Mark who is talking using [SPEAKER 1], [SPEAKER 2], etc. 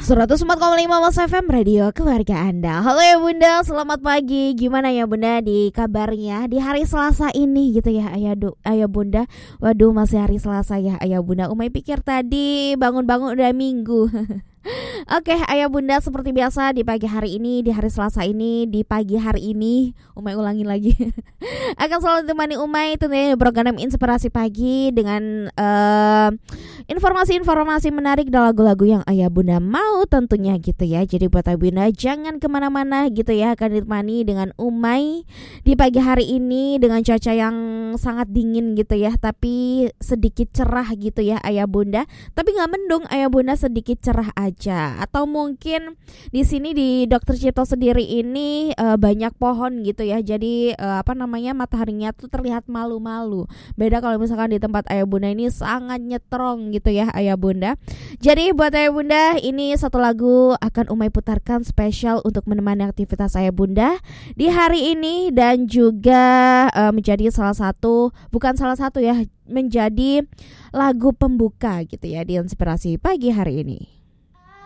[SPEAKER 1] 104,5 Mas FM Radio keluarga Anda. Halo ya Bunda, selamat pagi. Gimana ya Bunda di kabarnya di hari Selasa ini gitu ya Ayah Bunda. Waduh, masih hari Selasa ya Ayah Bunda. Umay pikir tadi bangun-bangun udah Minggu. Oke, Ayah Bunda, seperti biasa di pagi hari ini, di hari Selasa ini, di pagi hari ini, Umay ulangin lagi. Akan selalu ditemani Umay tentunya di program Inspirasi Pagi dengan informasi-informasi menarik dan lagu-lagu yang Ayah Bunda mau tentunya gitu ya. Jadi buat Ayah Bunda jangan kemana-mana gitu ya, akan ditemani dengan Umay di pagi hari ini dengan cuaca yang sangat dingin gitu ya, tapi sedikit cerah gitu ya Ayah Bunda. Tapi nggak mendung Ayah Bunda, sedikit cerah aja. Atau mungkin di sini di Dr. Cipto sendiri ini banyak pohon gitu ya. Jadi mataharinya tuh terlihat malu-malu. Beda kalau misalkan di tempat Ayah Bunda ini sangat nyetrong gitu ya Ayah Bunda. Jadi buat Ayah Bunda, ini satu lagu akan Umay putarkan spesial untuk menemani aktivitas Ayah Bunda di hari ini, dan juga menjadi menjadi lagu pembuka gitu ya di Inspirasi Pagi hari ini.